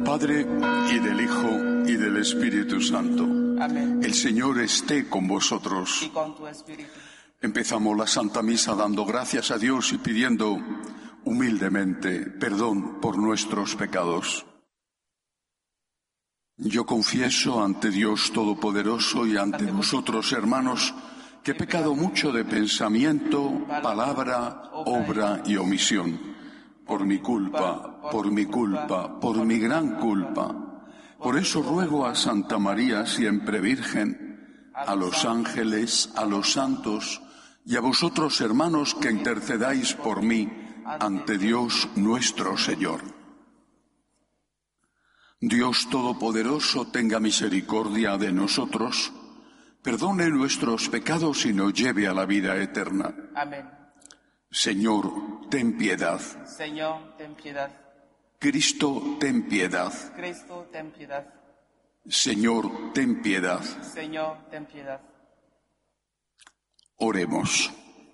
Padre, y del Hijo, y del Espíritu Santo. Amén. El Señor esté con vosotros. Y con tu espíritu. Empezamos la Santa Misa dando gracias a Dios y pidiendo humildemente perdón por nuestros pecados. Yo confieso ante Dios Todopoderoso y ante vosotros, hermanos, que he pecado mucho de pensamiento, palabra, obra y omisión. Por mi culpa, por mi gran culpa. Por eso ruego a Santa María, siempre Virgen, a los ángeles, a los santos y a vosotros, hermanos, que intercedáis por mí ante Dios nuestro Señor. Dios Todopoderoso tenga misericordia de nosotros, perdone nuestros pecados y nos lleve a la vida eterna. Amén. Señor, ten piedad. Señor, ten piedad. Cristo, ten piedad. Cristo, ten piedad. Señor, ten piedad. Señor, ten piedad. Oremos.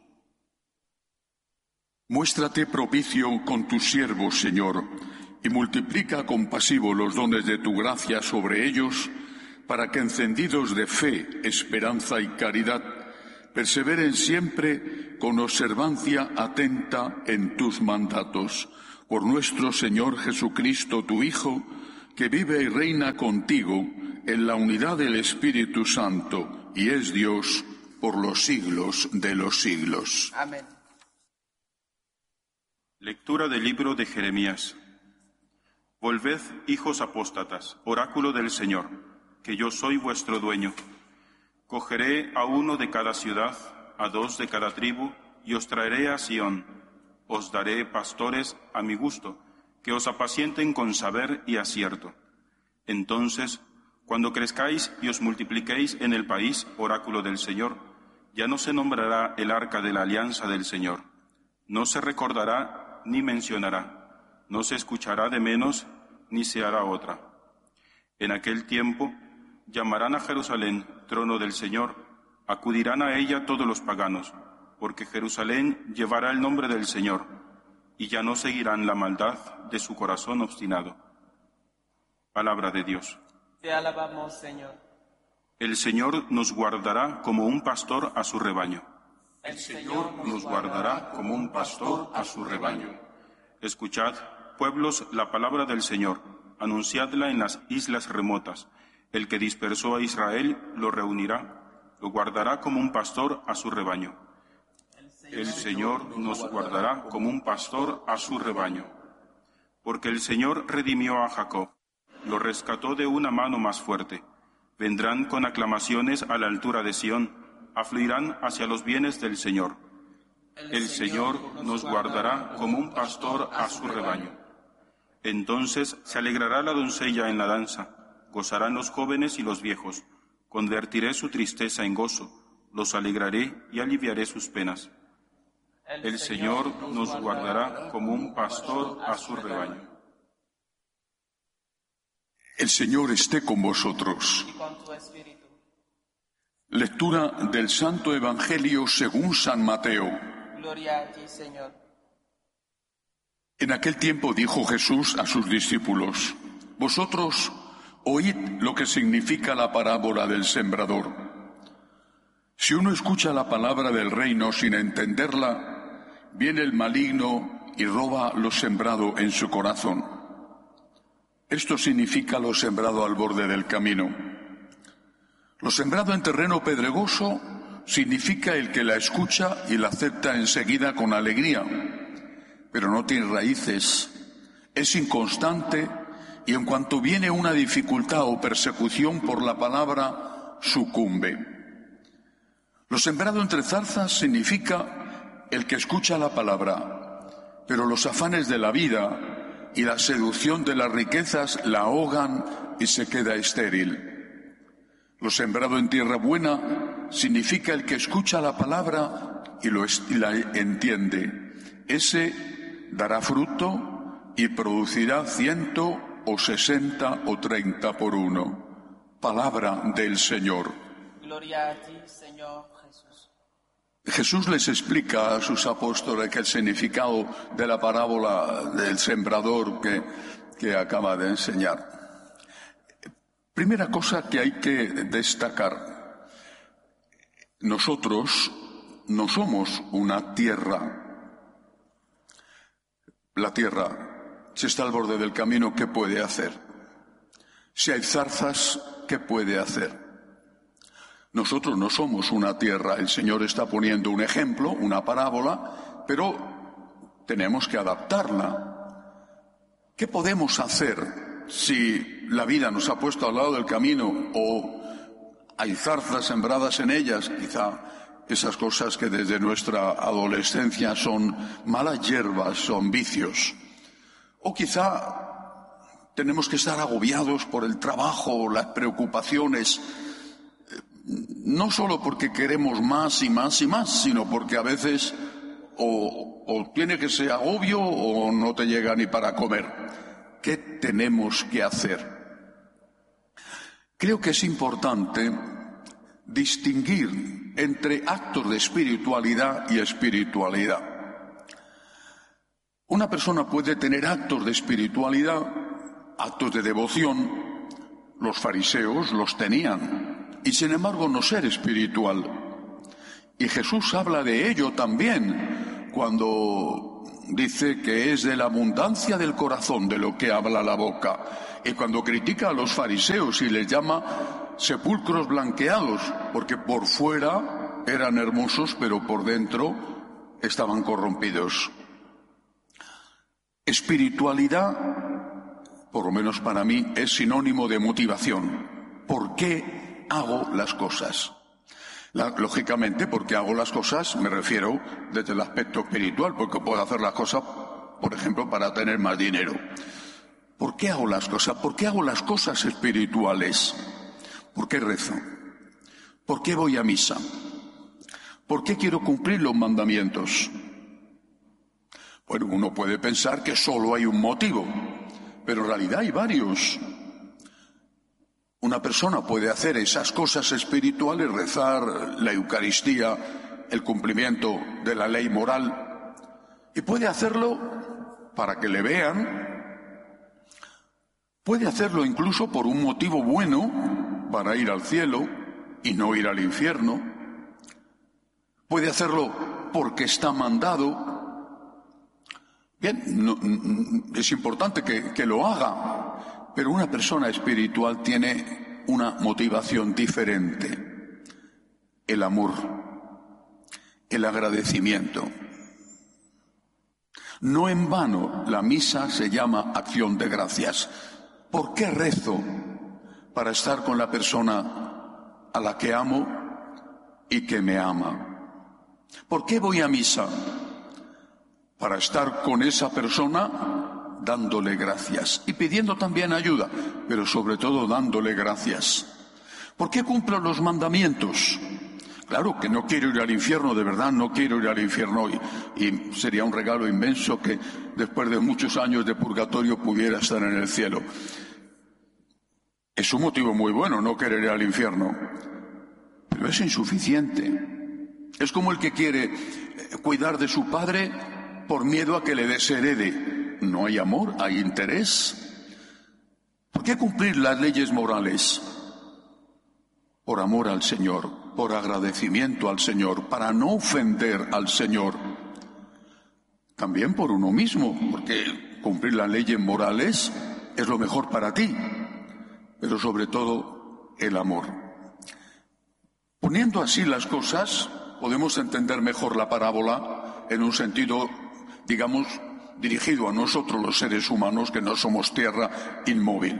Muéstrate propicio con tus siervos, Señor, y multiplica compasivo los dones de tu gracia sobre ellos, para que encendidos de fe, esperanza y caridad, perseveren siempre con observancia atenta en tus mandatos. Por nuestro Señor Jesucristo, tu Hijo, que vive y reina contigo en la unidad del Espíritu Santo, y es Dios por los siglos de los siglos. Amén. Lectura del libro de Jeremías. Volved, hijos apóstatas, oráculo del Señor, que yo soy vuestro dueño. Cogeré a uno de cada ciudad, a dos de cada tribu, y os traeré a Sión. Os daré pastores a mi gusto, que os apacienten con saber y acierto. Entonces, cuando crezcáis y os multipliquéis en el país, oráculo del Señor, ya no se nombrará el arca de la alianza del Señor. No se recordará ni mencionará. No se escuchará de menos ni se hará otra. En aquel tiempo llamarán a Jerusalén trono del Señor, acudirán a ella todos los paganos, porque Jerusalén llevará el nombre del Señor, y ya no seguirán la maldad de su corazón obstinado. Palabra de Dios. Te alabamos, Señor. El Señor nos guardará como un pastor a su rebaño. El Señor nos guardará como un pastor a su rebaño. Escuchad, pueblos, la palabra del Señor, anunciadla en las islas remotas. El que dispersó a Israel lo reunirá, lo guardará como un pastor a su rebaño. El Señor nos guardará como un pastor a su rebaño. Porque el Señor redimió a Jacob, lo rescató de una mano más fuerte. Vendrán con aclamaciones a la altura de Sión, afluirán hacia los bienes del Señor. El Señor nos guardará como un pastor a su rebaño. Entonces se alegrará la doncella en la danza, gozarán los jóvenes y los viejos. Convertiré su tristeza en gozo, los alegraré y aliviaré sus penas. El Señor nos guardará como un pastor a su rebaño. El Señor esté con vosotros. Y con tu espíritu. Lectura del Santo Evangelio según San Mateo. Gloria a ti, Señor. En aquel tiempo dijo Jesús a sus discípulos: Vosotros oíd lo que significa la parábola del sembrador. Si uno escucha la palabra del reino sin entenderla, viene el maligno y roba lo sembrado en su corazón. Esto significa lo sembrado al borde del camino. Lo sembrado en terreno pedregoso significa el que la escucha y la acepta enseguida con alegría, pero no tiene raíces, es inconstante y en cuanto viene una dificultad o persecución por la palabra, sucumbe. Lo sembrado entre zarzas significa el que escucha la palabra, pero los afanes de la vida y la seducción de las riquezas la ahogan y se queda estéril. Lo sembrado en tierra buena significa el que escucha la palabra y la entiende. Ese dará fruto y producirá 100 o 60 o 30 por uno. Palabra del Señor. Gloria a ti, Señor Jesús. Jesús les explica a sus apóstoles que el significado de la parábola del sembrador que que acaba de enseñar. Primera cosa que hay que destacar. Nosotros no somos una tierra. La tierra, si está al borde del camino, ¿qué puede hacer? Si hay zarzas, ¿qué puede hacer? Nosotros no somos una tierra. El Señor está poniendo un ejemplo, una parábola, pero tenemos que adaptarla. ¿Qué podemos hacer si la vida nos ha puesto al lado del camino o hay zarzas sembradas en ellas? Quizá esas cosas que desde nuestra adolescencia son malas hierbas, son vicios. O quizá tenemos que estar agobiados por el trabajo, las preocupaciones, no solo porque queremos más y más y más, sino porque a veces o tiene que ser agobio o no te llega ni para comer. ¿Qué tenemos que hacer? Creo que es importante distinguir entre actos de espiritualidad y espiritualidad. Una persona puede tener actos de espiritualidad, actos de devoción. Los fariseos los tenían, y sin embargo no ser espiritual. Y Jesús habla de ello también cuando dice que es de la abundancia del corazón de lo que habla la boca. Y cuando critica a los fariseos y les llama sepulcros blanqueados, porque por fuera eran hermosos, pero por dentro estaban corrompidos. Espiritualidad, por lo menos para mí, es sinónimo de motivación. ¿Por qué hago las cosas? Lógicamente, porque hago las cosas, me refiero desde el aspecto espiritual, porque puedo hacer las cosas, por ejemplo, para tener más dinero. ¿Por qué hago las cosas? ¿Por qué hago las cosas espirituales? ¿Por qué rezo? ¿Por qué voy a misa? ¿Por qué quiero cumplir los mandamientos? Bueno, uno puede pensar que solo hay un motivo, pero en realidad hay varios. Una persona puede hacer esas cosas espirituales, rezar, la Eucaristía, el cumplimiento de la ley moral, y puede hacerlo para que le vean, puede hacerlo incluso por un motivo bueno, para ir al cielo y no ir al infierno, puede hacerlo porque está mandado. Bien, es importante que lo haga, pero una persona espiritual tiene una motivación diferente: el amor, el agradecimiento. No en vano la misa se llama acción de gracias. ¿Por qué rezo? Para estar con la persona a la que amo y que me ama. ¿Por qué voy a misa? Para estar con esa persona dándole gracias y pidiendo también ayuda, pero sobre todo dándole gracias. ¿Por qué cumplo los mandamientos? Claro que no quiero ir al infierno, de verdad no quiero ir al infierno, y sería un regalo inmenso que después de muchos años de purgatorio pudiera estar en el cielo. Es un motivo muy bueno no querer ir al infierno, pero es insuficiente. Es como el que quiere cuidar de su padre por miedo a que le desherede. No hay amor, hay interés. ¿Por qué cumplir las leyes morales? Por amor al Señor, por agradecimiento al Señor, para no ofender al Señor. También por uno mismo, porque cumplir las leyes morales es lo mejor para ti, pero sobre todo el amor. Poniendo así las cosas, podemos entender mejor la parábola en un sentido, digamos, dirigido a nosotros los seres humanos, que no somos tierra inmóvil.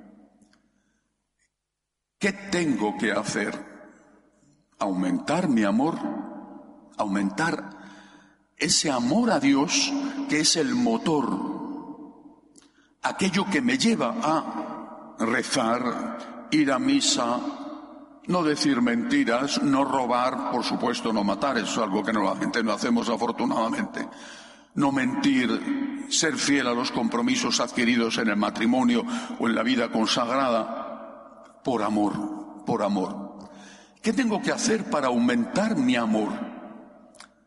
¿Qué tengo que hacer? Aumentar mi amor, aumentar ese amor a Dios, que es el motor, aquello que me lleva a rezar, ir a misa, no decir mentiras, no robar, por supuesto no matar, eso es algo que la gente no hacemos afortunadamente. No mentir, ser fiel a los compromisos adquiridos en el matrimonio o en la vida consagrada, por amor, por amor. ¿Qué tengo que hacer para aumentar mi amor?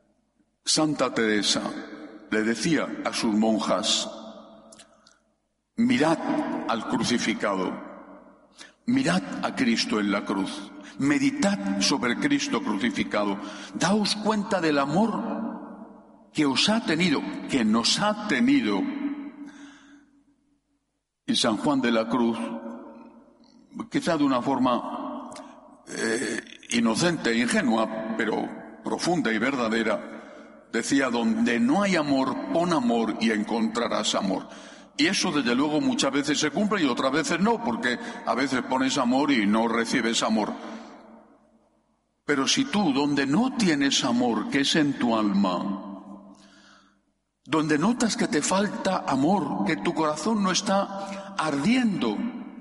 Santa Teresa le decía a sus monjas: Mirad al crucificado, mirad a Cristo en la cruz, meditad sobre Cristo crucificado, daos cuenta del amor que os ha tenido, que nos ha tenido. Y San Juan de la Cruz, quizá de una forma inocente e ingenua, pero profunda y verdadera, decía: donde no hay amor, pon amor y encontrarás amor. Y eso desde luego muchas veces se cumple y otras veces no, porque a veces pones amor y no recibes amor. Pero si tú, donde no tienes amor, que es en tu alma, donde notas que te falta amor, que tu corazón no está ardiendo,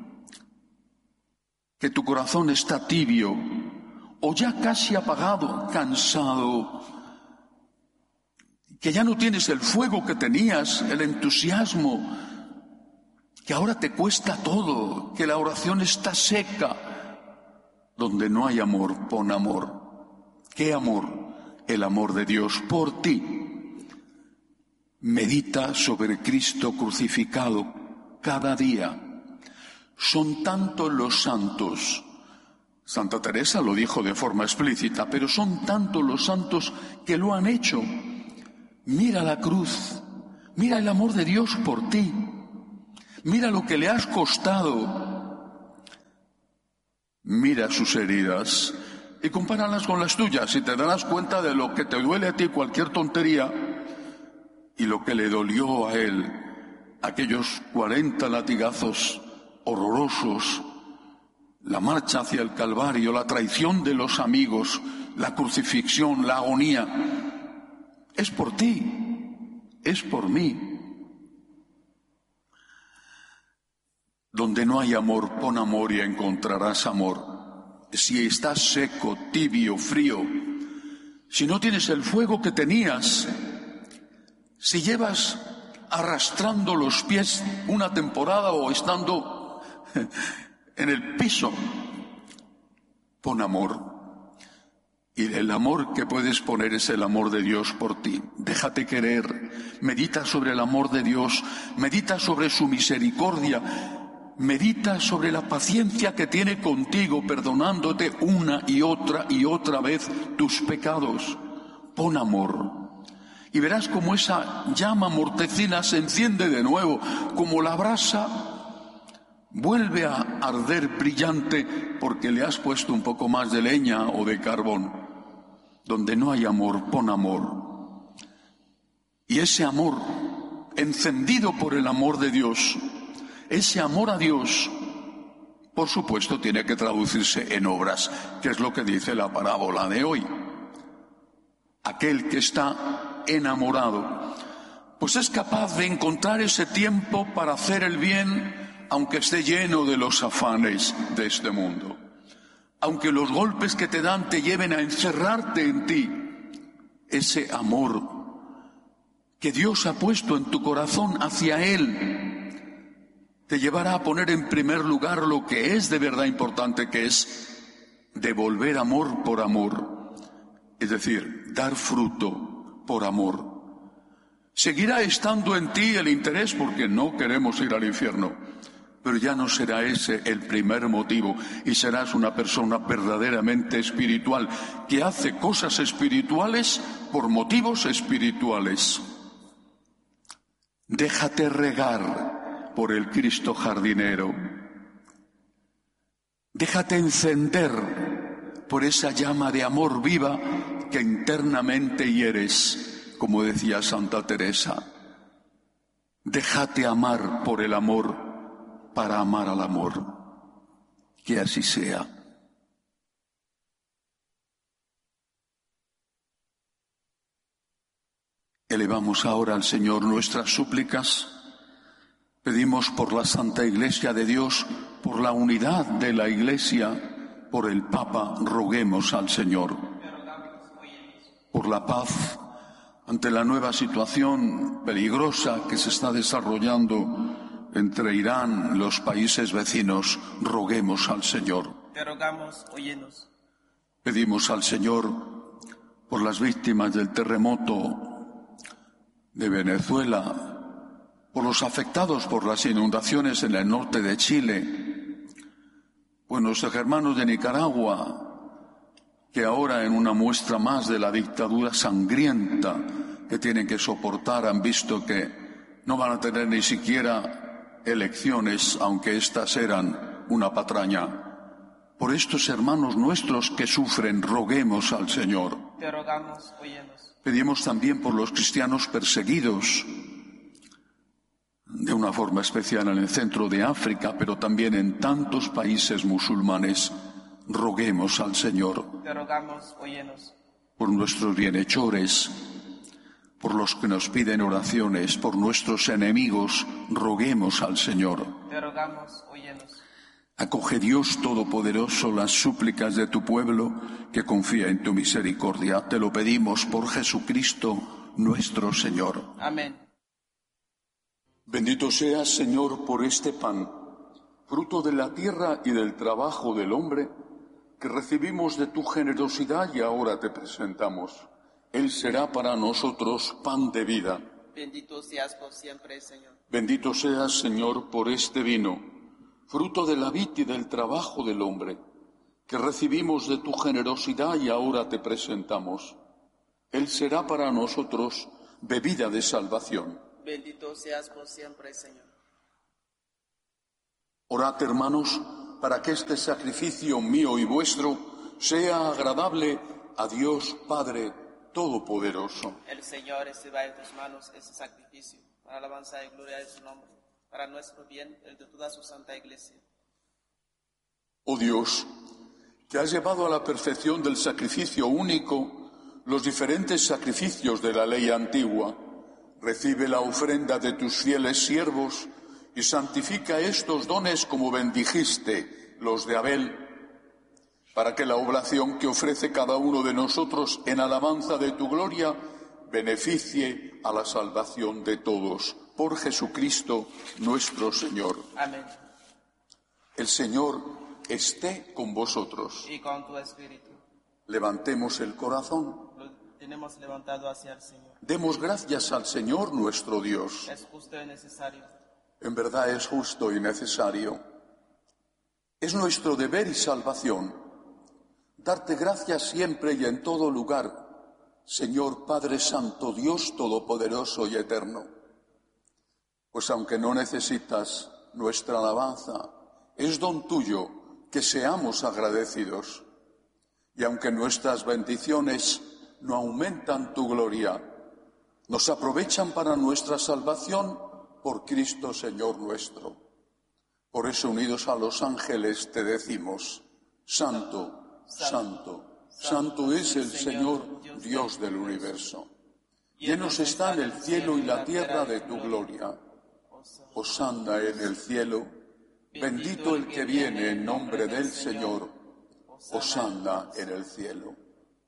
que tu corazón está tibio o ya casi apagado, cansado, que ya no tienes el fuego que tenías, el entusiasmo, que ahora te cuesta todo, que la oración está seca. Donde no hay amor, pon amor. ¿Qué amor? El amor de Dios por ti. Medita sobre Cristo crucificado cada día. Son tantos los santos. Santa Teresa lo dijo de forma explícita, pero son tantos los santos que lo han hecho. Mira la cruz, mira el amor de Dios por ti, mira lo que le has costado, mira sus heridas y compáralas con las tuyas y te darás cuenta de lo que te duele a ti cualquier tontería y lo que le dolió a él, aquellos 40 latigazos horrorosos, la marcha hacia el Calvario, la traición de los amigos, la crucifixión, la agonía. Es por ti, es por mí. Donde no hay amor, pon amor y encontrarás amor. Si estás seco, tibio, frío, si no tienes el fuego que tenías, si llevas arrastrando los pies una temporada o estando en el piso, pon amor. Y el amor que puedes poner es el amor de Dios por ti. Déjate querer, medita sobre el amor de Dios, medita sobre su misericordia, medita sobre la paciencia que tiene contigo, perdonándote una y otra vez tus pecados. Pon amor. Y verás como esa llama mortecina se enciende de nuevo, como la brasa vuelve a arder brillante porque le has puesto un poco más de leña o de carbón. Donde no hay amor, pon amor. Y ese amor, encendido por el amor de Dios, ese amor a Dios, por supuesto, tiene que traducirse en obras, que es lo que dice la parábola de hoy. Aquel que está enamorado, pues es capaz de encontrar ese tiempo para hacer el bien, aunque esté lleno de los afanes de este mundo. Aunque los golpes que te dan te lleven a encerrarte en ti, ese amor que Dios ha puesto en tu corazón hacia Él te llevará a poner en primer lugar lo que es de verdad importante, que es devolver amor por amor, es decir, dar fruto por amor. Seguirá estando en ti el interés porque no queremos ir al infierno, pero ya no será ese el primer motivo y serás una persona verdaderamente espiritual que hace cosas espirituales por motivos espirituales. Déjate regar por el Cristo jardinero. Déjate encender por esa llama de amor viva que internamente hieres, como decía Santa Teresa. Déjate amar por el amor para amar al amor. Que así sea. Elevamos ahora al Señor nuestras súplicas. Pedimos por la Santa Iglesia de Dios, por la unidad de la Iglesia, por el Papa, roguemos al Señor. Por la paz ante la nueva situación peligrosa que se está desarrollando entre Irán, los países vecinos, roguemos al Señor. Te rogamos, óyenos. Pedimos al Señor por las víctimas del terremoto de Venezuela, por los afectados por las inundaciones en el norte de Chile, por nuestros hermanos de Nicaragua, que ahora en una muestra más de la dictadura sangrienta que tienen que soportar han visto que no van a tener ni siquiera elecciones, aunque éstas eran una patraña. Por estos hermanos nuestros que sufren, roguemos al Señor. Te rogamos, óyenos. Pedimos también por los cristianos perseguidos, de una forma especial en el centro de África, pero también en tantos países musulmanes. Roguemos al Señor. Te rogamos, óyenos. Por nuestros bienhechores, por los que nos piden oraciones, por nuestros enemigos, roguemos al Señor. Te rogamos, óyenos. Acoge, Dios Todopoderoso, las súplicas de tu pueblo que confía en tu misericordia. Te lo pedimos por Jesucristo nuestro Señor. Amén. Bendito seas, Señor, por este pan, fruto de la tierra y del trabajo del hombre, que recibimos de tu generosidad y ahora te presentamos. Él será para nosotros pan de vida. Bendito seas por siempre, Señor. Bendito seas, Señor, por este vino, fruto de la vid y del trabajo del hombre, que recibimos de tu generosidad y ahora te presentamos. Él será para nosotros bebida de salvación. Bendito seas por siempre, Señor. Orad, hermanos, para que este sacrificio mío y vuestro sea agradable a Dios Padre Todopoderoso. El Señor reciba de tus manos ese sacrificio, para alabanza y gloria de su nombre, para nuestro bien, el de toda su santa Iglesia. Oh Dios, que has llevado a la perfección del sacrificio único los diferentes sacrificios de la ley antigua, recibe la ofrenda de tus fieles siervos y santifica estos dones como bendijiste los de Abel, para que la oblación que ofrece cada uno de nosotros en alabanza de tu gloria beneficie a la salvación de todos. Por Jesucristo nuestro Señor. Amén. El Señor esté con vosotros. Y con tu espíritu. Levantemos el corazón. Lo tenemos levantado hacia el Señor. Demos gracias al Señor nuestro Dios. Es justo y necesario. En verdad es justo y necesario. Es nuestro deber y salvación darte gracias siempre y en todo lugar, Señor Padre Santo, Dios Todopoderoso y Eterno. Pues aunque no necesitas nuestra alabanza, es don tuyo que seamos agradecidos. Y aunque nuestras bendiciones no aumentan tu gloria, nos aprovechan para nuestra salvación por Cristo Señor nuestro. Por eso, unidos a los ángeles, te decimos: Santo, Santo, Santo es el Señor, Dios del universo. Llenos están el cielo y la tierra de tu gloria. Hosanna en el cielo. Bendito el que viene en nombre del Señor. Hosanna en el cielo.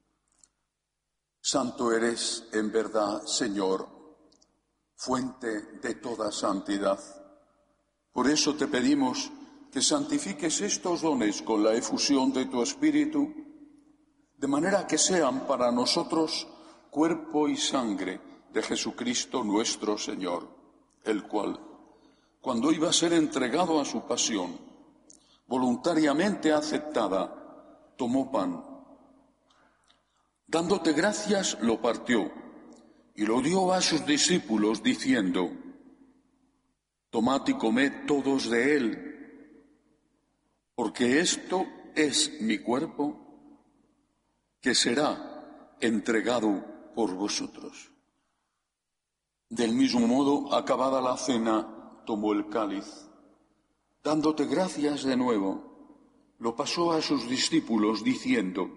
Santo eres en verdad, Señor, fuente de toda santidad. Por eso te pedimos que santifiques estos dones con la efusión de tu Espíritu, de manera que sean para nosotros cuerpo y sangre de Jesucristo nuestro Señor, el cual, cuando iba a ser entregado a su pasión, voluntariamente aceptada, tomó pan. Dándote gracias, lo partió y lo dio a sus discípulos, diciendo: Tomad y comed todos de él, porque esto es mi cuerpo, que será entregado por vosotros. Del mismo modo, acabada la cena, tomó el cáliz. Dándote gracias de nuevo, lo pasó a sus discípulos, diciendo: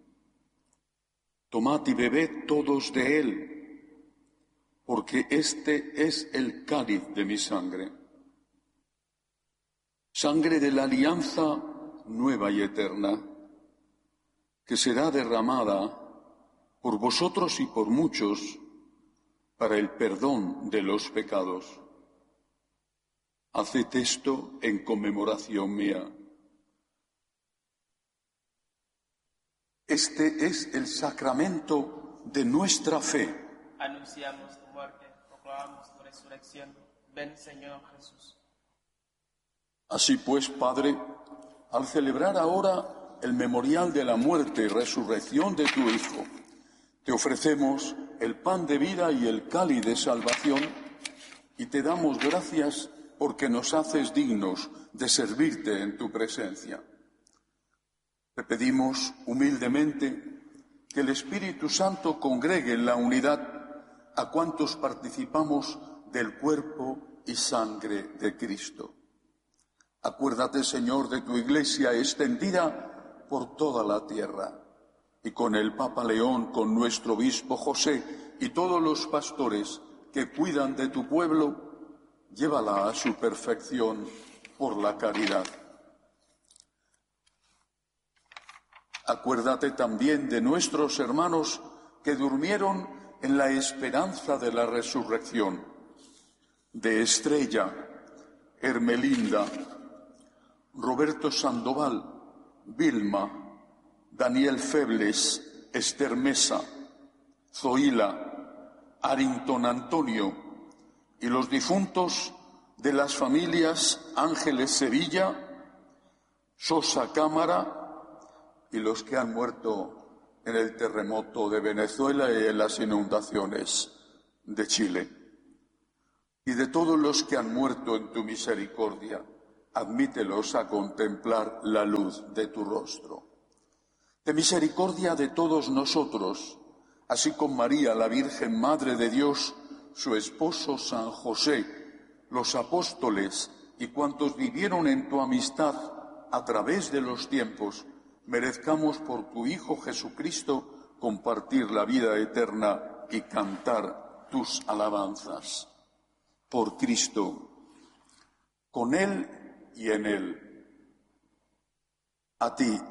Tomad y bebed todos de él, porque este es el cáliz de mi sangre. Sangre de la alianza nueva y eterna, que será derramada por vosotros y por muchos para el perdón de los pecados. Haced esto en conmemoración mía. Este es el sacramento de nuestra fe. Anunciamos tu muerte, proclamamos tu resurrección. Ven, Señor Jesús. Así pues, Padre, al celebrar ahora el memorial de la muerte y resurrección de tu Hijo, te ofrecemos el pan de vida y el cáliz de salvación y te damos gracias porque nos haces dignos de servirte en tu presencia. Te pedimos humildemente que el Espíritu Santo congregue en la unidad a cuantos participamos del cuerpo y sangre de Cristo. Acuérdate, Señor, de tu Iglesia extendida por toda la tierra, y con el Papa León, con nuestro obispo José y todos los pastores que cuidan de tu pueblo, llévala a su perfección por la caridad. Acuérdate también de nuestros hermanos que durmieron en la esperanza de la resurrección, de Estrella, Hermelinda, Roberto Sandoval, Vilma, Daniel Febles, Esther Mesa, Zoila, Arington Antonio y los difuntos de las familias Ángeles Sevilla, Sosa Cámara y los que han muerto en el terremoto de Venezuela y en las inundaciones de Chile. Y de todos los que han muerto en tu misericordia, admítelos a contemplar la luz de tu rostro. De misericordia de todos nosotros, así con María, la Virgen Madre de Dios, su esposo San José, los apóstoles y cuantos vivieron en tu amistad a través de los tiempos, merezcamos por tu Hijo Jesucristo compartir la vida eterna y cantar tus alabanzas. Por Cristo, con Él y en Él. A ti,